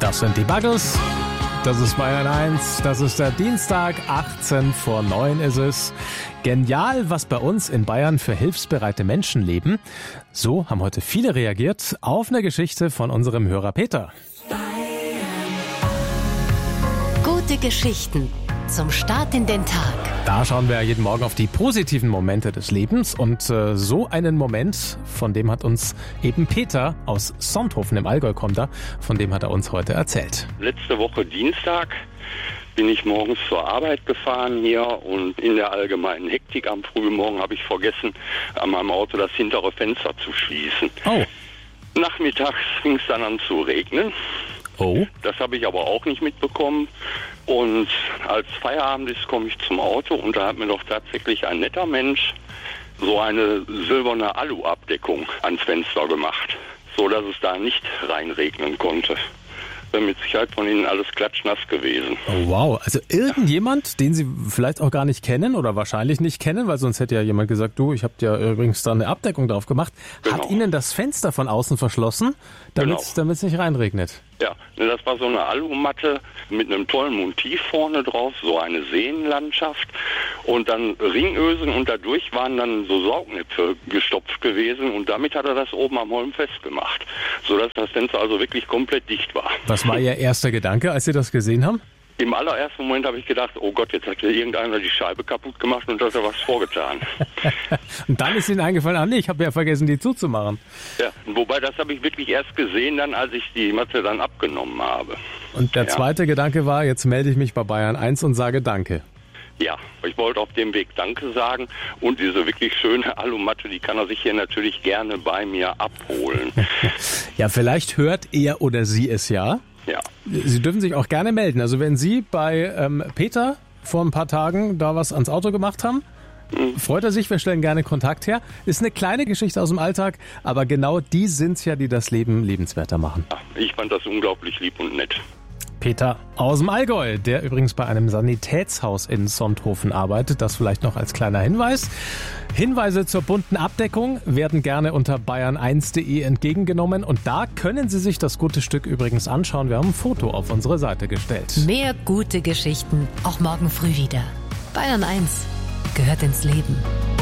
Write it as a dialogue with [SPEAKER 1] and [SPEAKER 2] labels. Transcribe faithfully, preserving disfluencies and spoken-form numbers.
[SPEAKER 1] Das sind die Buggles. Das ist Bayern eins. Das ist der Dienstag, achtzehn vor neun ist es. Genial, was bei uns in Bayern für hilfsbereite Menschen leben. So haben heute viele reagiert auf eine Geschichte von unserem Hörer Peter.
[SPEAKER 2] Gute Geschichten zum Start in den Tag.
[SPEAKER 1] Da schauen wir ja jeden Morgen auf die positiven Momente des Lebens. Und äh, so einen Moment, von dem hat uns eben Peter aus Sonthofen im Allgäu kommt da, von dem hat er uns heute erzählt.
[SPEAKER 3] Letzte Woche Dienstag bin ich morgens zur Arbeit gefahren hier und in der allgemeinen Hektik am frühen Morgen habe ich vergessen, an meinem Auto das hintere Fenster zu schließen.
[SPEAKER 1] Oh.
[SPEAKER 3] Nachmittags fing es dann an zu regnen.
[SPEAKER 1] Oh.
[SPEAKER 3] Das habe ich aber auch nicht mitbekommen. Und als Feierabend ist, komme ich zum Auto und da hat mir doch tatsächlich ein netter Mensch so eine silberne Alu-Abdeckung ans Fenster gemacht, so dass es da nicht reinregnen konnte. Wäre mit Sicherheit von Ihnen alles klatschnass gewesen.
[SPEAKER 1] Oh, wow. Also irgendjemand, den Sie vielleicht auch gar nicht kennen oder wahrscheinlich nicht kennen, weil sonst hätte ja jemand gesagt, du, ich habe dir übrigens da eine Abdeckung drauf gemacht,
[SPEAKER 3] Genau.
[SPEAKER 1] hat Ihnen das Fenster von außen verschlossen, damit es
[SPEAKER 3] Genau.
[SPEAKER 1] nicht reinregnet.
[SPEAKER 3] Ja, das war so eine Alumatte mit einem tollen Motiv vorne drauf, so eine Seenlandschaft und dann Ringösen und dadurch waren dann so Saugnäpfe gestopft gewesen und damit hat er das oben am Holm festgemacht, sodass das Fenster also wirklich komplett dicht war.
[SPEAKER 1] Was war Ihr erster Gedanke, als Sie das gesehen haben?
[SPEAKER 3] Im allerersten Moment habe ich gedacht, oh Gott, jetzt hat irgendeiner die Scheibe kaputt gemacht und hat er was vorgetan.
[SPEAKER 1] Und dann ist Ihnen eingefallen, ach nee, ich habe ja vergessen, die zuzumachen.
[SPEAKER 3] Ja, wobei das habe ich wirklich erst gesehen, dann als ich die Matte dann abgenommen habe.
[SPEAKER 1] Und der
[SPEAKER 3] Ja.
[SPEAKER 1] zweite Gedanke war, jetzt melde ich mich bei Bayern eins und sage Danke.
[SPEAKER 3] Ja, ich wollte auf dem Weg Danke sagen und diese wirklich schöne Alumatte, die kann er sich hier natürlich gerne bei mir abholen.
[SPEAKER 1] Ja, vielleicht hört er oder sie es ja.
[SPEAKER 3] Ja.
[SPEAKER 1] Sie dürfen sich auch gerne melden. Also wenn Sie bei ähm, Peter vor ein paar Tagen da was ans Auto gemacht haben, mhm. freut er sich, wir stellen gerne Kontakt her. Ist eine kleine Geschichte aus dem Alltag, aber genau die sind's ja, die das Leben lebenswerter machen.
[SPEAKER 3] Ja, ich fand das unglaublich lieb und nett.
[SPEAKER 1] Peter aus dem Allgäu, der übrigens bei einem Sanitätshaus in Sonthofen arbeitet. Das vielleicht noch als kleiner Hinweis. Hinweise zur bunten Abdeckung werden gerne unter bayern eins punkt de entgegengenommen. Und da können Sie sich das gute Stück übrigens anschauen. Wir haben ein Foto auf unsere Seite gestellt.
[SPEAKER 2] Mehr gute Geschichten, auch morgen früh wieder. Bayern eins gehört ins Leben.